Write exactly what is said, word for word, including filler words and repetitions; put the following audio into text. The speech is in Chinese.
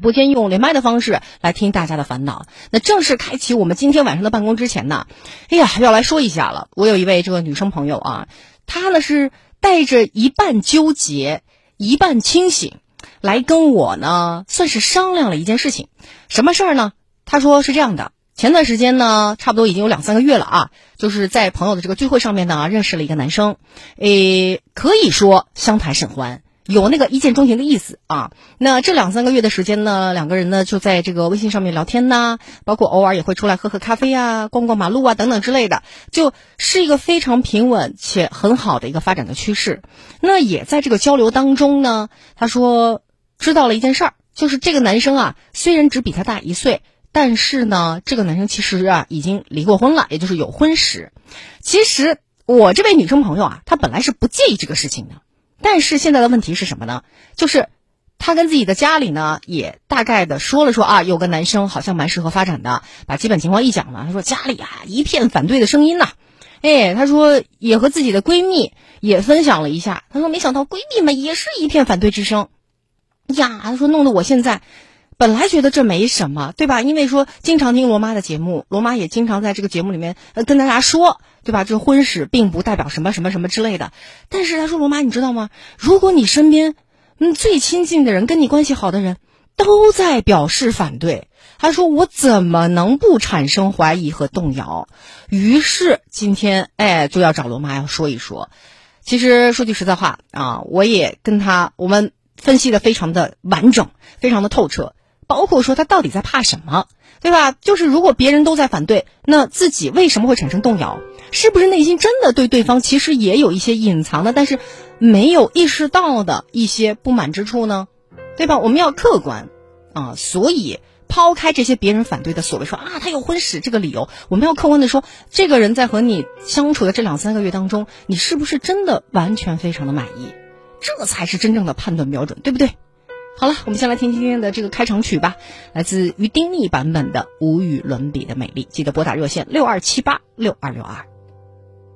播间用连麦的方式来听大家的烦恼。那正式开启我们今天晚上的办公之前呢，哎呀，要来说一下了。我有一位这个女生朋友啊，她呢是带着一半纠结一半清醒来跟我呢算是商量了一件事情。什么事儿呢？她说是这样的，前段时间呢差不多已经有两三个月了啊，就是在朋友的这个聚会上面呢认识了一个男生，诶，可以说相谈甚欢，有那个一见钟情的意思啊。那这两三个月的时间呢，两个人呢就在这个微信上面聊天呐，包括偶尔也会出来喝喝咖啡啊，逛逛马路啊等等之类的，就是一个非常平稳且很好的一个发展的趋势。那也在这个交流当中呢，他说知道了一件事儿，就是这个男生啊虽然只比他大一岁，但是呢这个男生其实啊已经离过婚了，也就是有婚史。其实我这位女生朋友啊，她本来是不介意这个事情的，但是现在的问题是什么呢？就是她跟自己的家里呢也大概的说了说啊，有个男生好像蛮适合发展的，把基本情况一讲了。她说家里啊一片反对的声音呐、啊，哎，她说也和自己的闺蜜也分享了一下，她说没想到闺蜜们也是一片反对之声呀。她说弄得我现在本来觉得这没什么，对吧？因为说经常听罗妈的节目，罗妈也经常在这个节目里面呃跟大家说，对吧？这婚史并不代表什么什么什么之类的。但是她说罗妈你知道吗？如果你身边嗯最亲近的人，跟你关系好的人都在表示反对，她说我怎么能不产生怀疑和动摇？于是今天哎就要找罗妈要说一说。其实说句实在话啊，我也跟她我们分析的非常的完整，非常的透彻。包括说他到底在怕什么，对吧？就是如果别人都在反对，那自己为什么会产生动摇？是不是内心真的对对方其实也有一些隐藏的，但是没有意识到的一些不满之处呢？对吧？我们要客观啊，所以抛开这些别人反对的所谓说啊他有婚史这个理由，我们要客观的说，这个人在和你相处的这两三个月当中，你是不是真的完全非常的满意？这才是真正的判断标准，对不对？好了，我们先来听今天的这个开场曲吧，来自于丁力版本的无与伦比的美丽。记得拨打热线六二七八六二六二。